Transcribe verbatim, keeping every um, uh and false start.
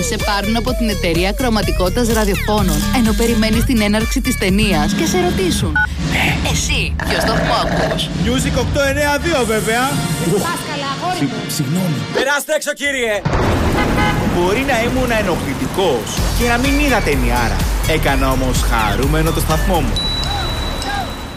σε πάρουν από την εταιρεία ακροαματικότητας ραδιοφώνων, ενώ περιμένεις την έναρξη της ταινίας και σε ρωτήσουν: ε, εσύ, ποιο σταθμό ακούς? Music οκτακόσια ενενήντα δύο βέβαια. Πας καλά, αγόρι μου. Συγγνώμη. Περάστε έξω, κύριε. Μπορεί να ήμουν ενοχλητικός και να μην είδα ταινιάρα. Έκανα όμως χαρούμενο το σταθμό μου.